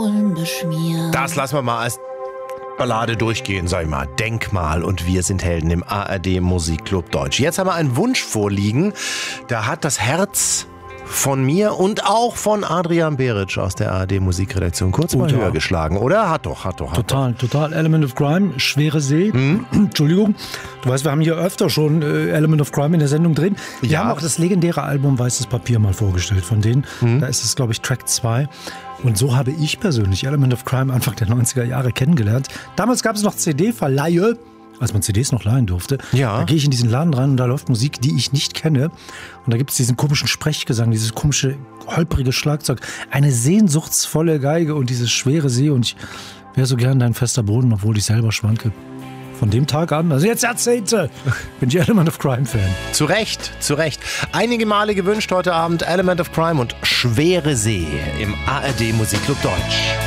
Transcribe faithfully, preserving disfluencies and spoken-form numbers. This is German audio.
Unbeschmiert. Das lassen wir mal als Ballade durchgehen, sag ich mal. Denkmal und wir sind Helden im A R D Musikclub Deutsch. Jetzt haben wir einen Wunsch vorliegen. Da hat das Herz von mir und auch von Adrian Beric aus der A R D Musikredaktion kurz mal oh, höher ja. geschlagen, oder? Hat doch, hat doch, hat Total, doch. total. Element of Crime, Schwere See. Hm? Entschuldigung. Du weißt, wir haben hier öfter schon äh, Element of Crime in der Sendung drin. Wir Ja. haben auch das legendäre Album Weißes Papier mal vorgestellt von denen. Hm. Da ist es, glaube ich, Track zwei. Und so habe ich persönlich Element of Crime Anfang der neunziger Jahre kennengelernt. Damals gab es noch C D-Verleihe, als man C Ds noch leihen durfte. Ja. Da gehe ich in diesen Laden rein und da läuft Musik, die ich nicht kenne. Und da gibt es diesen komischen Sprechgesang, dieses komische, holprige Schlagzeug, eine sehnsuchtsvolle Geige und dieses schwere See. Und ich wäre so gern dein fester Boden, obwohl ich selber schwanke. Von dem Tag an, also jetzt Jahrzehnte, bin ich Element of Crime Fan. Zu Recht, zu Recht. Einige Male gewünscht heute Abend Element of Crime und Schwere See im A R D Musikclub Deutsch.